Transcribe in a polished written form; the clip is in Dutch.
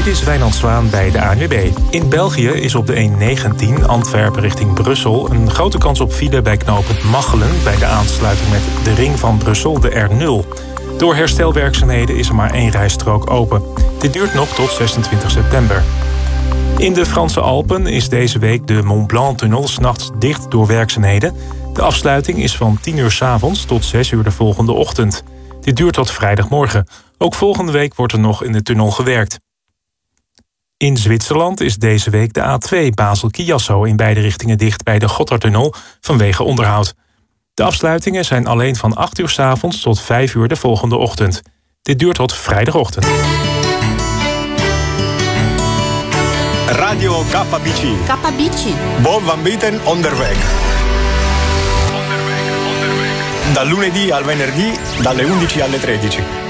Dit is Wijnand Zwaan bij de ANWB. In België is op de E19 Antwerpen richting Brussel een grote kans op file bij knooppunt Machelen bij de aansluiting met de ring van Brussel, de R0. Door herstelwerkzaamheden is er maar 1 rijstrook open. Dit duurt nog tot 26 september. In de Franse Alpen is deze week de Mont Blanc-tunnel 's nachts dicht door werkzaamheden. De afsluiting is van 10 uur 's avonds tot 6 uur de volgende ochtend. Dit duurt tot vrijdagmorgen. Ook volgende week wordt er nog in de tunnel gewerkt. In Zwitserland is deze week de A2 Basel-Chiasso in beide richtingen dicht bij de Gotthardtunnel vanwege onderhoud. De afsluitingen zijn alleen van 8 uur 's avonds tot 5 uur de volgende ochtend. Dit duurt tot vrijdagochtend. Radio K-Bici. K-Bici. Bob van Bieten onderweg. Da lunedì al venerdì, dalle 11 alle 13.